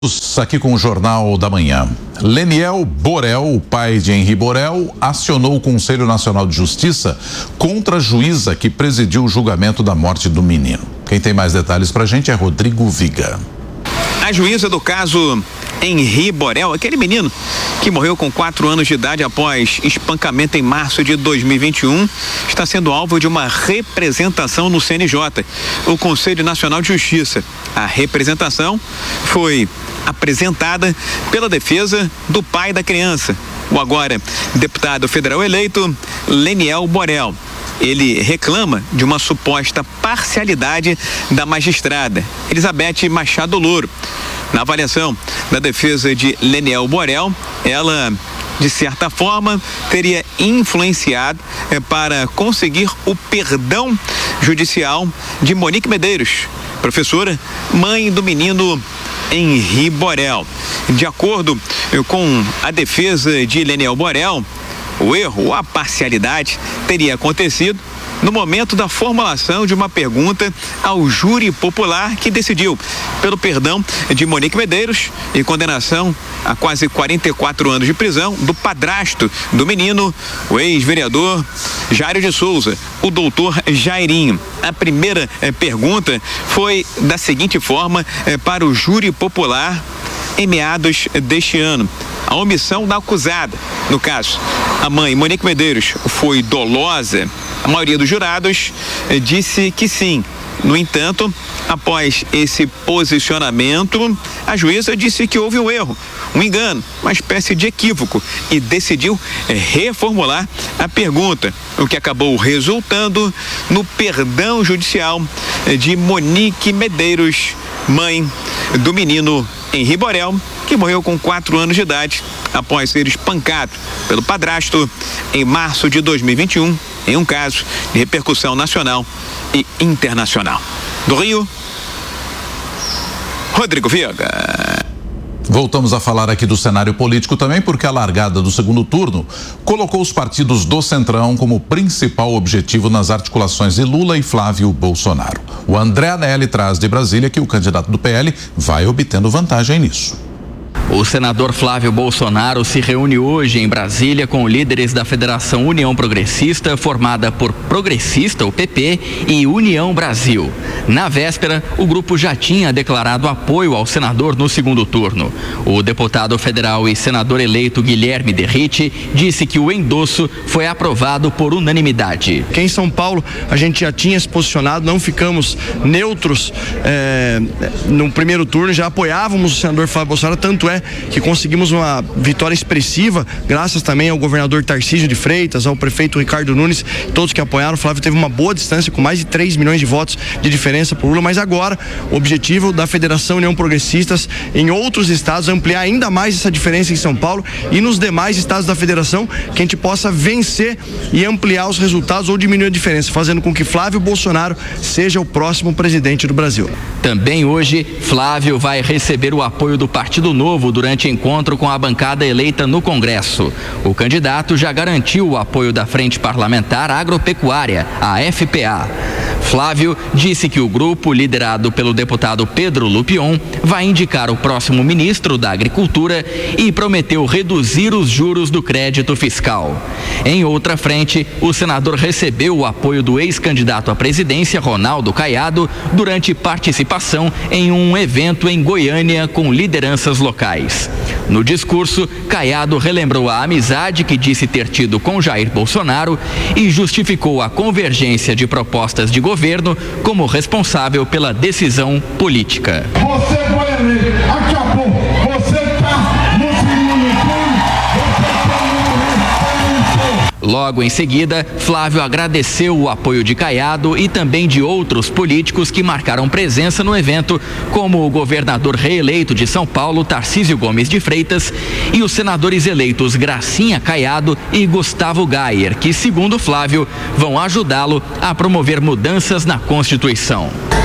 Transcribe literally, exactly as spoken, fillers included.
Aqui com o Jornal da Manhã. Leniel Borel, o pai de Henri Borel, acionou o Conselho Nacional de Justiça contra a juíza que presidiu o julgamento da morte do menino. Quem tem mais detalhes pra gente é Rodrigo Viga. A juíza do caso Henri Borel, aquele menino que morreu com quatro anos de idade após espancamento em março de dois mil e vinte e um, está sendo alvo de uma representação no C N J, o Conselho Nacional de Justiça. A representação foi apresentada pela defesa do pai da criança, o agora deputado federal eleito Leniel Borel. Ele reclama de uma suposta parcialidade da magistrada Elizabeth Machado Louro. Na avaliação da defesa de Leniel Borel, ela, de certa forma, teria influenciado é, para conseguir o perdão judicial de Monique Medeiros, professora, mãe do menino Henri Borel. De acordo com a defesa de Leniel Borel, o erro ou a parcialidade teria acontecido no momento da formulação de uma pergunta ao júri popular que decidiu pelo perdão de Monique Medeiros e condenação a quase quarenta e quatro anos de prisão do padrasto do menino, o ex-vereador Jairo de Souza, o doutor Jairinho. A primeira eh, pergunta foi da seguinte forma eh, para o júri popular em meados deste ano. A omissão da acusada, no caso, a mãe Monique Medeiros, foi dolosa? A maioria dos jurados eh, disse que sim. No entanto, após esse posicionamento, a juíza disse que houve um erro, um engano, uma espécie de equívoco e decidiu eh, reformular a pergunta, o que acabou resultando no perdão judicial eh, de Monique Medeiros, mãe do menino Henri Borel, que morreu com quatro anos de idade após ser espancado pelo padrasto em março de dois mil e vinte e um, em um caso de repercussão nacional e internacional. Do Rio, Rodrigo Viga. Voltamos a falar aqui do cenário político também, porque a largada do segundo turno colocou os partidos do Centrão como principal objetivo nas articulações de Lula e Flávio Bolsonaro. O André Anelli traz de Brasília que o candidato do P L vai obtendo vantagem nisso. O senador Flávio Bolsonaro se reúne hoje em Brasília com líderes da Federação União Progressista, formada por Progressista, o P P, e União Brasil. Na véspera, o grupo já tinha declarado apoio ao senador no segundo turno. O deputado federal e senador eleito Guilherme Derrite disse que o endosso foi aprovado por unanimidade. Aqui em São Paulo, a gente já tinha se posicionado, não ficamos neutros é, no primeiro turno, já apoiávamos o senador Flávio Bolsonaro, tanto é que conseguimos uma vitória expressiva, graças também ao governador Tarcísio de Freitas, ao prefeito Ricardo Nunes, todos que apoiaram. O Flávio teve uma boa distância, com mais de três milhões de votos de diferença por Lula, mas agora o objetivo da Federação União Progressistas em outros estados é ampliar ainda mais essa diferença em São Paulo e nos demais estados da Federação, que a gente possa vencer e ampliar os resultados ou diminuir a diferença, fazendo com que Flávio Bolsonaro seja o próximo presidente do Brasil. Também hoje, Flávio vai receber o apoio do Partido Novo durante encontro com a bancada eleita no Congresso. O candidato já garantiu o apoio da Frente Parlamentar Agropecuária, a F P A. Flávio disse que o grupo, liderado pelo deputado Pedro Lupion, vai indicar o próximo ministro da Agricultura e prometeu reduzir os juros do crédito fiscal. Em outra frente, o senador recebeu o apoio do ex-candidato à presidência, Ronaldo Caiado, durante participação em um evento em Goiânia com lideranças locais. No discurso, Caiado relembrou a amizade que disse ter tido com Jair Bolsonaro e justificou a convergência de propostas de governo como responsável pela decisão política. Você vai ler, daqui a pouco, você está no segundo turno, você está no... Logo em seguida, Flávio agradeceu o apoio de Caiado e também de outros políticos que marcaram presença no evento, como o governador reeleito de São Paulo, Tarcísio Gomes de Freitas, e os senadores eleitos Gracinha Caiado e Gustavo Gayer, que, segundo Flávio, vão ajudá-lo a promover mudanças na Constituição.